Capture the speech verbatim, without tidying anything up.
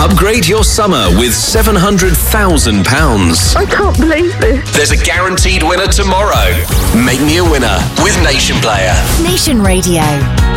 Upgrade your summer with seven hundred thousand pounds. I can't believe this. There's a guaranteed winner tomorrow. Make me a winner with Nation Player. Nation Radio.